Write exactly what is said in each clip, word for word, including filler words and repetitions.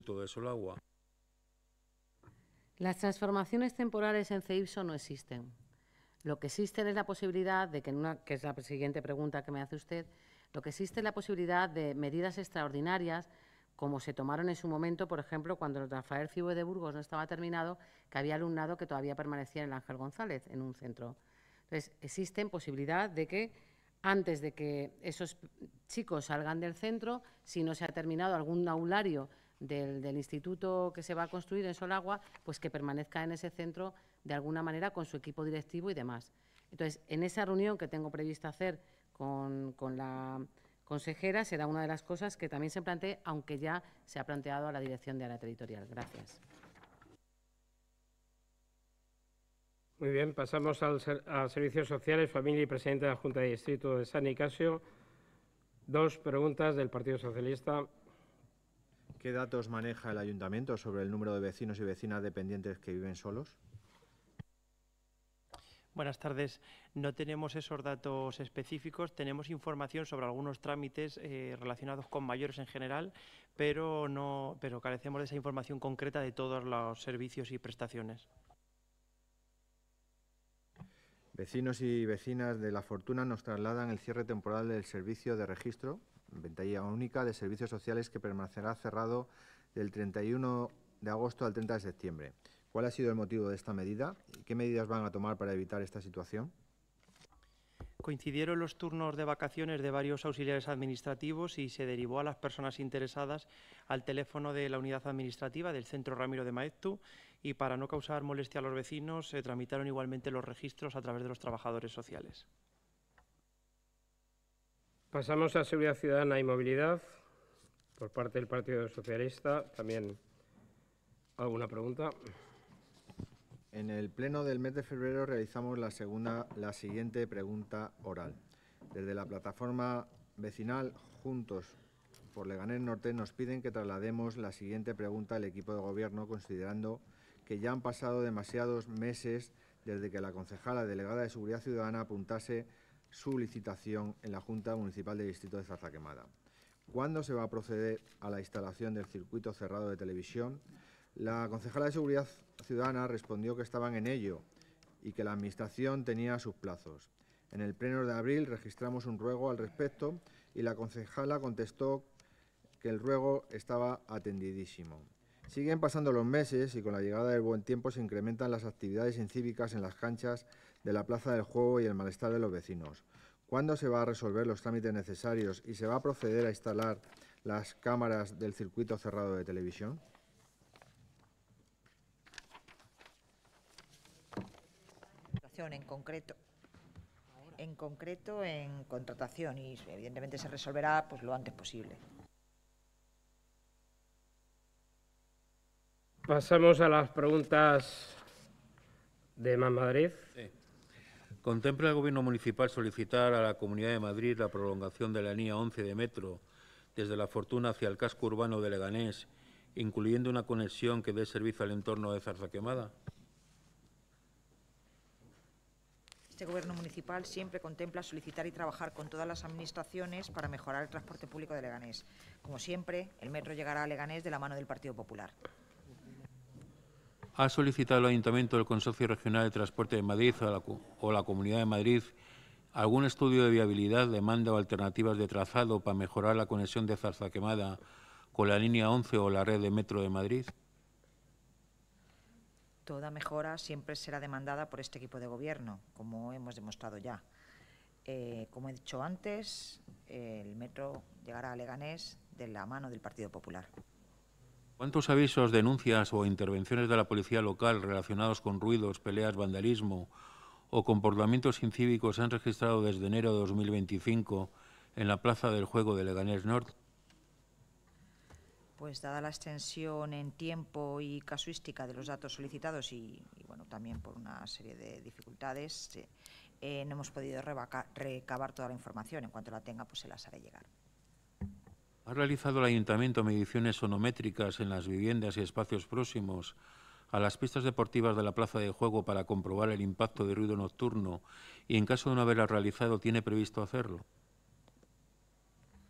de Solagua. Las transformaciones temporales en CEIPSO no existen. Lo que existe es la posibilidad de que, en una, que es la siguiente pregunta que me hace usted, lo que existe es la posibilidad de medidas extraordinarias, como se tomaron en su momento, por ejemplo, cuando el Rafael Cibo de Burgos no estaba terminado, que había alumnado que todavía permanecía en el Ángel González, en un centro. Entonces, existe posibilidad de que, antes de que esos chicos salgan del centro, si no se ha terminado algún aulario del, del instituto que se va a construir en Solagua, pues que permanezca en ese centro de alguna manera con su equipo directivo y demás. Entonces, en esa reunión que tengo prevista hacer con, con la consejera será una de las cosas que también se plantee, aunque ya se ha planteado a la dirección de área territorial. Gracias. Muy bien, pasamos al, a Servicios Sociales, Familia y Presidente de la Junta de Distrito de San Nicasio. Dos preguntas del Partido Socialista. ¿Qué datos maneja el Ayuntamiento sobre el número de vecinos y vecinas dependientes que viven solos? Buenas tardes. No tenemos esos datos específicos, tenemos información sobre algunos trámites eh, relacionados con mayores en general, pero, no, pero carecemos de esa información concreta de todos los servicios y prestaciones. Vecinos y vecinas de La Fortuna nos trasladan el cierre temporal del servicio de registro, ventanilla única de servicios sociales, que permanecerá cerrado del treinta y uno de agosto al treinta de septiembre. ¿Cuál ha sido el motivo de esta medida y qué medidas van a tomar para evitar esta situación? Coincidieron los turnos de vacaciones de varios auxiliares administrativos y se derivó a las personas interesadas al teléfono de la unidad administrativa del Centro Ramiro de Maeztu, y para no causar molestia a los vecinos se tramitaron igualmente los registros a través de los trabajadores sociales. Pasamos a Seguridad Ciudadana y Movilidad. Por parte del Partido Socialista, también alguna pregunta. En el pleno del mes de febrero realizamos la, segunda, la siguiente pregunta oral. Desde la plataforma vecinal Juntos por Leganés Norte nos piden que traslademos la siguiente pregunta al equipo de gobierno, considerando que ya han pasado demasiados meses desde que la concejala delegada de Seguridad Ciudadana apuntase su licitación en la Junta Municipal del Distrito de Zarzaquemada. ¿Cuándo se va a proceder a la instalación del circuito cerrado de televisión? La concejala de Seguridad Ciudadana respondió que estaban en ello y que la Administración tenía sus plazos. En el pleno de abril registramos un ruego al respecto y la concejala contestó que el ruego estaba atendidísimo. Siguen pasando los meses y con la llegada del buen tiempo se incrementan las actividades incívicas en las canchas de la Plaza del Juego y el malestar de los vecinos. ¿Cuándo se va a resolver los trámites necesarios y se va a proceder a instalar las cámaras del circuito cerrado de televisión? En concreto, en concreto en contratación, y evidentemente se resolverá pues lo antes posible. Pasamos a las preguntas de Más Madrid. Sí. ¿Contempla el Gobierno municipal solicitar a la Comunidad de Madrid la prolongación de la línea once de metro desde La Fortuna hacia el casco urbano de Leganés, incluyendo una conexión que dé servicio al entorno de Zarzaquemada? Este Gobierno municipal siempre contempla solicitar y trabajar con todas las administraciones para mejorar el transporte público de Leganés. Como siempre, el metro llegará a Leganés de la mano del Partido Popular. ¿Ha solicitado el Ayuntamiento del Consorcio Regional de Transporte de Madrid o la, o la Comunidad de Madrid algún estudio de viabilidad, demanda o alternativas de trazado para mejorar la conexión de Zarzaquemada con la línea once o la red de metro de Madrid? Toda mejora siempre será demandada por este equipo de gobierno, como hemos demostrado ya. Eh, como he dicho antes, eh, el metro llegará a Leganés de la mano del Partido Popular. ¿Cuántos avisos, denuncias o intervenciones de la policía local relacionados con ruidos, peleas, vandalismo o comportamientos incívicos se han registrado desde enero de dos mil veinticinco en la Plaza del Juego de Leganés Norte? Pues dada la extensión en tiempo y casuística de los datos solicitados y, y bueno, también por una serie de dificultades, eh, no hemos podido revaca, recabar toda la información. En cuanto la tenga, pues se las haré llegar. ¿Ha realizado el Ayuntamiento mediciones sonométricas en las viviendas y espacios próximos a las pistas deportivas de la Plaza de Juego para comprobar el impacto de ruido nocturno y, en caso de no haberlas realizado, tiene previsto hacerlo?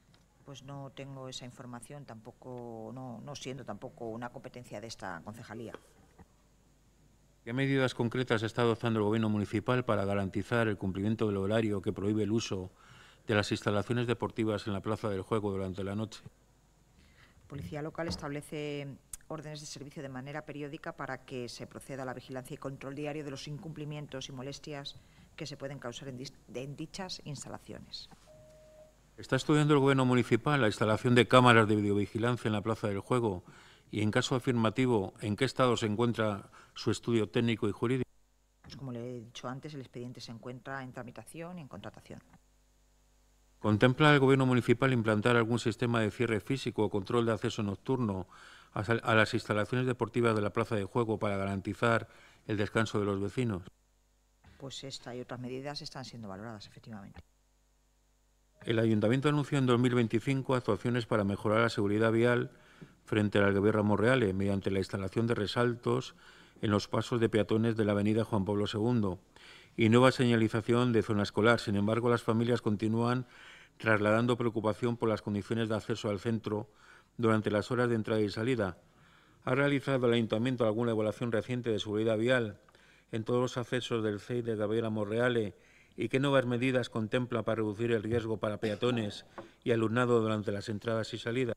Pues no tengo esa información, tampoco, no, no siendo tampoco una competencia de esta concejalía. ¿Qué medidas concretas está adoptando el Gobierno municipal para garantizar el cumplimiento del horario que prohíbe el uso de las instalaciones deportivas en la plaza del juego durante la noche? Policía local establece órdenes de servicio de manera periódica para que se proceda a la vigilancia y control diario de los incumplimientos y molestias que se pueden causar en, en dichas instalaciones. ¿Está estudiando el Gobierno municipal la instalación de cámaras de videovigilancia en la plaza del juego? Y, en caso afirmativo, ¿en qué estado se encuentra su estudio técnico y jurídico? Pues como le he dicho antes, el expediente se encuentra en tramitación y en contratación. ¿Contempla el Gobierno municipal implantar algún sistema de cierre físico o control de acceso nocturno a las instalaciones deportivas de la plaza de juego para garantizar el descanso de los vecinos? Pues esta y otras medidas están siendo valoradas, efectivamente. El Ayuntamiento anunció en dos mil veinticinco actuaciones para mejorar la seguridad vial frente al Alvear Monreale mediante la instalación de resaltos en los pasos de peatones de la avenida Juan Pablo segundo y nueva señalización de zona escolar. Sin embargo, las familias continúan trasladando preocupación por las condiciones de acceso al centro durante las horas de entrada y salida. ¿Ha realizado el Ayuntamiento alguna evaluación reciente de seguridad vial en todos los accesos del C E I de Alvear Monreale? ¿Y qué nuevas medidas contempla para reducir el riesgo para peatones y alumnado durante las entradas y salidas?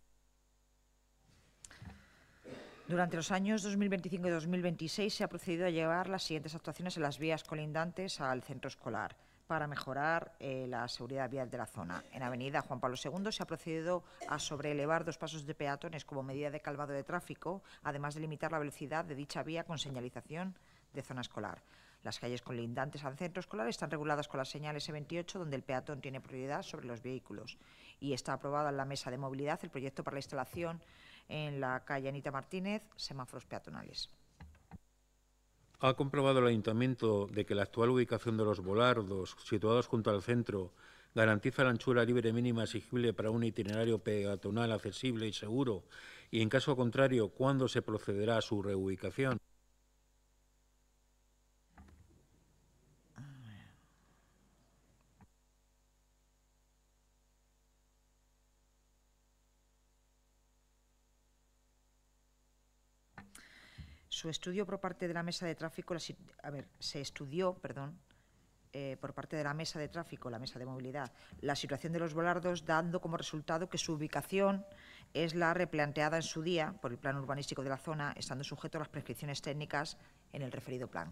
Durante los años dos mil veinticinco y dos mil veintiséis se ha procedido a llevar las siguientes actuaciones en las vías colindantes al centro escolar para mejorar eh, la seguridad vial de la zona. En Avenida Juan Pablo segundo se ha procedido a sobreelevar dos pasos de peatones como medida de calmado de tráfico, además de limitar la velocidad de dicha vía con señalización de zona escolar. Las calles colindantes al centro escolar están reguladas con la señal ese veintiocho, donde el peatón tiene prioridad sobre los vehículos. Y está aprobada en la mesa de movilidad el proyecto para la instalación en la calle Anita Martínez, semáforos peatonales. ¿Ha comprobado el Ayuntamiento de que la actual ubicación de los volardos, situados junto al centro, garantiza la anchura libre mínima exigible para un itinerario peatonal accesible y seguro? Y, en caso contrario, ¿cuándo se procederá a su reubicación? Su estudio por parte de la mesa de tráfico, la, a ver, se estudió, perdón, eh, por parte de la mesa de tráfico, la mesa de movilidad, la situación de los volardos, dando como resultado que su ubicación es la replanteada en su día por el plan urbanístico de la zona, estando sujeto a las prescripciones técnicas en el referido plan.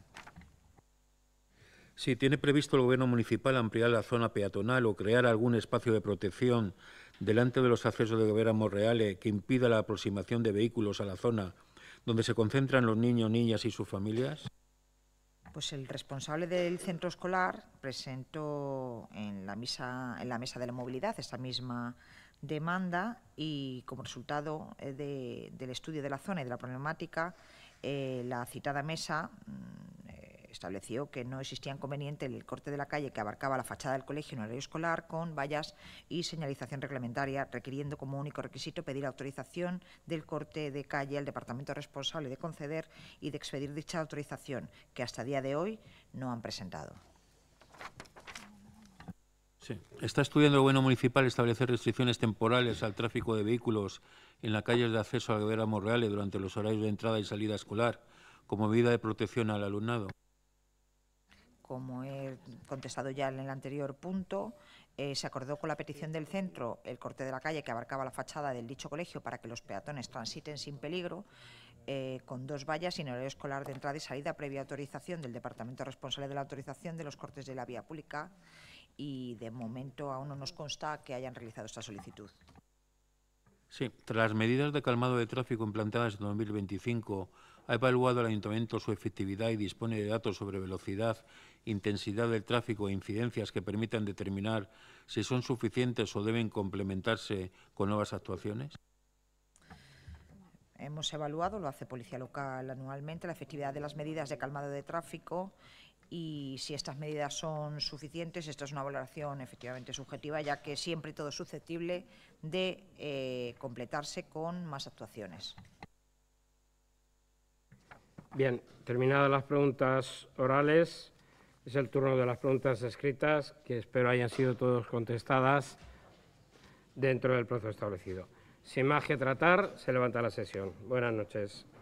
Si tiene previsto el Gobierno municipal ampliar la zona peatonal o crear algún espacio de protección delante de los accesos de Alvear Monreale que impida la aproximación de vehículos a la zona donde se concentran los niños, niñas y sus familias. Pues el responsable del centro escolar presentó en la, misa, en la mesa de la movilidad esta misma demanda y, como resultado de, del estudio de la zona y de la problemática, eh, la citada mesa eh, estableció que no existía inconveniente en el corte de la calle que abarcaba la fachada del colegio en horario escolar con vallas y señalización reglamentaria, requiriendo como único requisito pedir autorización del corte de calle al departamento responsable de conceder y de expedir dicha autorización, que hasta día de hoy no han presentado. Sí. ¿Está estudiando el Gobierno municipal establecer restricciones temporales al tráfico de vehículos en las calles de acceso a Alvear Monreale durante los horarios de entrada y salida escolar como medida de protección al alumnado? Como he contestado ya en el anterior punto, eh, se acordó con la petición del centro el corte de la calle que abarcaba la fachada del dicho colegio para que los peatones transiten sin peligro, eh, con dos vallas y en horario escolar de entrada y salida previa autorización del departamento responsable de la autorización de los cortes de la vía pública, y de momento aún no nos consta que hayan realizado esta solicitud. Sí, tras las medidas de calmado de tráfico implantadas en dos mil veinticinco, ¿ha evaluado el Ayuntamiento su efectividad y dispone de datos sobre velocidad, intensidad del tráfico e incidencias que permitan determinar si son suficientes o deben complementarse con nuevas actuaciones? Hemos evaluado, lo hace Policía Local anualmente, la efectividad de las medidas de calmado de tráfico y si estas medidas son suficientes. Esta es una valoración efectivamente subjetiva, ya que siempre todo es susceptible de eh, completarse con más actuaciones. Bien, terminadas las preguntas orales, es el turno de las preguntas escritas, que espero hayan sido todas contestadas. dentro del plazo establecido. Sin más que tratar, se levanta la sesión. Buenas noches.